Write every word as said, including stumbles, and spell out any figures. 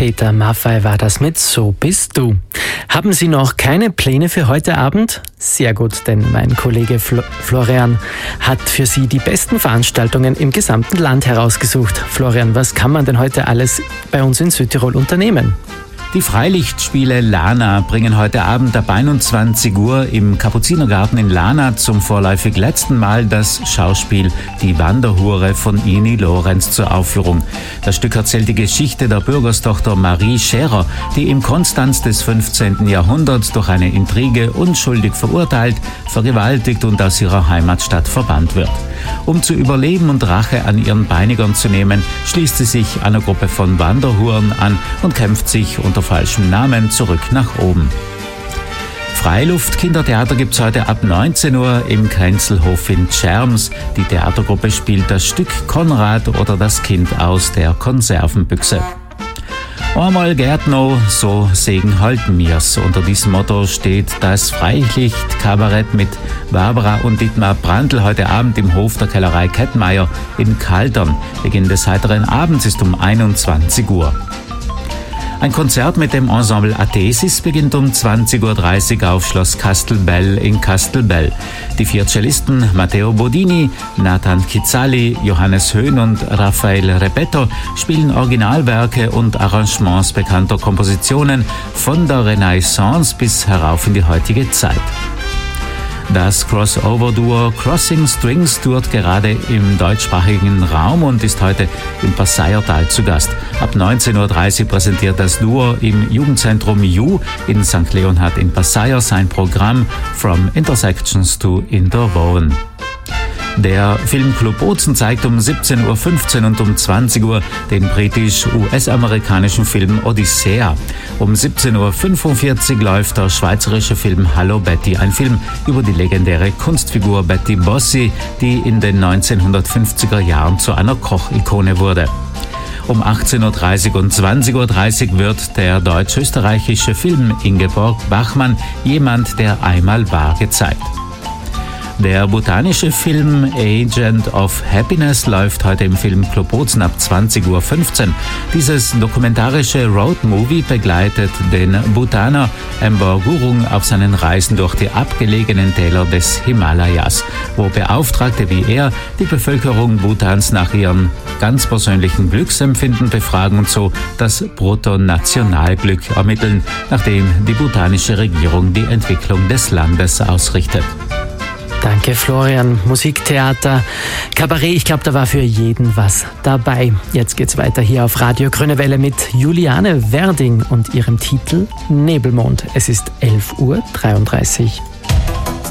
Peter Maffay war das mit So bist du. Haben Sie noch keine Pläne für heute Abend? Sehr gut, denn mein Kollege Fl- Florian hat für Sie die besten Veranstaltungen im gesamten Land herausgesucht. Florian, was kann man denn heute alles bei uns in Südtirol unternehmen? Die Freilichtspiele Lana bringen heute Abend ab einundzwanzig Uhr im Kapuzinergarten in Lana zum vorläufig letzten Mal das Schauspiel Die Wanderhure von Ini Lorenz zur Aufführung. Das Stück erzählt die Geschichte der Bürgerstochter Marie Scherer, die im Konstanz des fünfzehnten Jahrhunderts durch eine Intrige unschuldig verurteilt, vergewaltigt und aus ihrer Heimatstadt verbannt wird. Um zu überleben und Rache an ihren Peinigern zu nehmen, schließt sie sich einer Gruppe von Wanderhuren an und kämpft sich unter falschem Namen zurück nach oben. Freiluft-Kindertheater gibt's heute ab neunzehn Uhr im Kränzelhof in Tscherms. Die Theatergruppe spielt das Stück Konrad oder das Kind aus der Konservenbüchse. Einmal Gärtno, so Segen halten mir's. Unter diesem Motto steht das Freilicht-Kabarett mit Barbara und Dietmar Brandl heute Abend im Hof der Kellerei Kettmeier in Kaltern. Beginn des heiteren Abends ist um einundzwanzig Uhr. Ein Konzert mit dem Ensemble Athesis beginnt um zwanzig Uhr dreißig auf Schloss Castelbell in Castelbell. Die vier Cellisten Matteo Bodini, Nathan Kizzali, Johannes Höhn und Raphael Repetto spielen Originalwerke und Arrangements bekannter Kompositionen von der Renaissance bis herauf in die heutige Zeit. Das Crossover-Duo Crossing Strings tourt gerade im deutschsprachigen Raum und ist heute im Passeiertal zu Gast. Ab neunzehn Uhr dreißig präsentiert das Duo im Jugendzentrum Ju in Sankt Leonhard in Passeier sein Programm From Intersections to Interwoven. Der Filmclub Bozen zeigt um siebzehn Uhr fünfzehn und um zwanzig Uhr den britisch-U S-amerikanischen Film Odyssea. Um siebzehn Uhr fünfundvierzig läuft der schweizerische Film Hallo Betty, ein Film über die legendäre Kunstfigur Betty Bossi, die in den neunzehnhundertfünfziger Jahren zu einer Kochikone wurde. Um achtzehn Uhr dreißig und zwanzig Uhr dreißig wird der deutsch-österreichische Film Ingeborg Bachmann Jemand, der einmal war gezeigt. Der botanische Film Agent of Happiness läuft heute im Filmclub Bozen ab zwanzig Uhr fünfzehn. Dieses dokumentarische Roadmovie begleitet den Bhutaner Amber Gurung auf seinen Reisen durch die abgelegenen Täler des Himalayas, wo Beauftragte wie er die Bevölkerung Bhutans nach ihrem ganz persönlichen Glücksempfinden befragen und so das Bruttonationalglück ermitteln, nachdem die bhutanische Regierung die Entwicklung des Landes ausrichtet. Danke Florian. Musiktheater, Kabarett, ich glaube, da war für jeden was dabei. Jetzt geht's weiter hier auf Radio Grüne Welle mit Juliane Werding und ihrem Titel Nebelmond. Es ist elf Uhr dreiunddreißig.